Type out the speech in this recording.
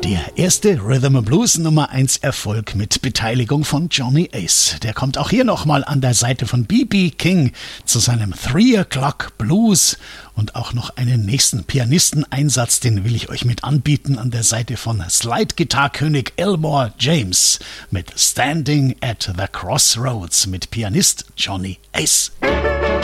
Der erste Rhythm & Blues Nummer 1 Erfolg mit Beteiligung von Johnny Ace. Der kommt auch hier nochmal an der Seite von B.B. King zu seinem 3 O'Clock Blues und auch noch einen nächsten Pianisteneinsatz, den will ich euch mit anbieten an der Seite von Slide-Gitarrkönig Elmore James mit Standing at the Crossroads mit Pianist Johnny Ace.